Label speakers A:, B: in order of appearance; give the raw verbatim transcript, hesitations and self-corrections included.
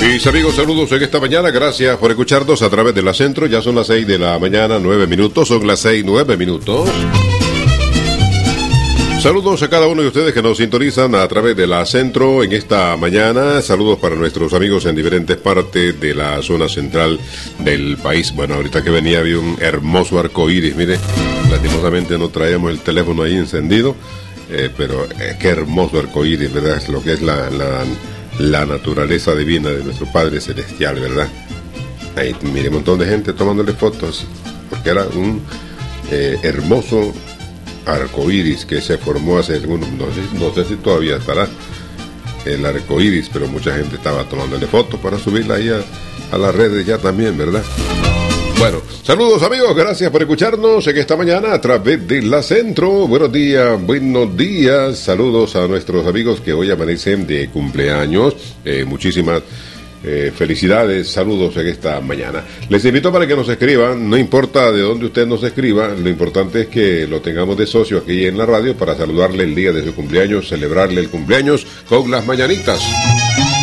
A: Mis amigos, saludos en esta mañana, gracias por escucharnos a través de la Centro, ya son las seis de la mañana, nueve minutos, son las seis, nueve minutos. Saludos a cada uno de ustedes que nos sintonizan a través de la Centro en esta mañana, saludos para nuestros amigos en diferentes partes de la zona central del país. Bueno, ahorita que venía vi un hermoso arco iris, mire, lastimosamente no traíamos el teléfono ahí encendido, eh, pero eh, qué hermoso arco iris, ¿verdad? Es lo que es la... la la naturaleza divina de nuestro Padre Celestial, ¿verdad? Ahí mire un montón de gente tomándole fotos, porque era un eh, hermoso arco iris que se formó hace algunos, no sé, no sé si todavía estará el arco iris, pero mucha gente estaba tomándole fotos para subirla ahí a, a las redes ya también, ¿verdad? Bueno, saludos amigos, gracias por escucharnos en esta mañana a través de la Centro. Buenos días, buenos días, saludos a nuestros amigos que hoy amanecen de cumpleaños, eh, muchísimas eh, felicidades, saludos en esta mañana. Les invito para que nos escriban, no importa de dónde usted nos escriba, lo importante es que lo tengamos de socio aquí en la radio para saludarle el día de su cumpleaños, celebrarle el cumpleaños con las mañanitas.